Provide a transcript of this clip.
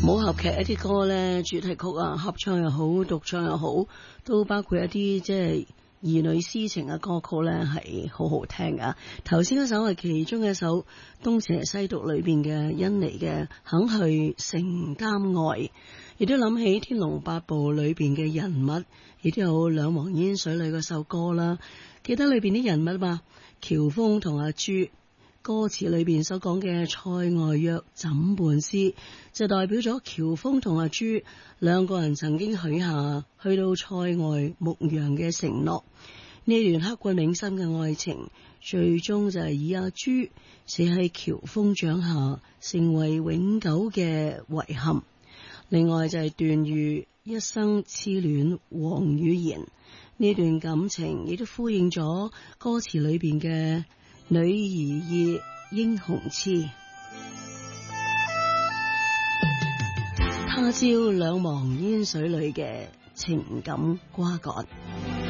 武俠劇一啲歌咧，主題曲啊，合唱又好，獨唱又好，都包括一啲即係兒女私情嘅歌曲咧，係好好聽噶。頭先嗰首係其中嘅一首《東邪西毒》裏邊嘅甄妮嘅肯去承擔愛，亦都諗起《天龍八部》裏邊嘅人物，亦都有兩忘煙水裏嗰首歌啦。記得裏邊啲人物嘛，喬峰同阿朱。歌詞裏邊所講嘅塞外約枕畔詩，就代表咗喬峰同阿朱兩個人曾經許下去到塞外牧羊嘅承諾。呢段刻骨銘心嘅愛情，最終就係以阿朱死喺喬峰掌下，成為永久嘅遺憾。另外就係段譽一生痴戀王語嫣，呢段感情亦都呼應咗歌詞裏邊嘅女兒意英雄痴，他朝兩忘煙水裏嘅情感瓜葛。